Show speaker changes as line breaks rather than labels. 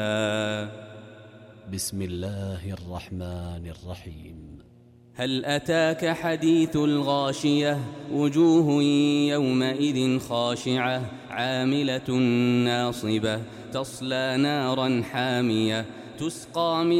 بسم الله الرحمن الرحيم.
هل أتاك حديث الغاشية وجوه يومئذ خاشعة عاملة ناصبة تصلى نارا حامية تسقى من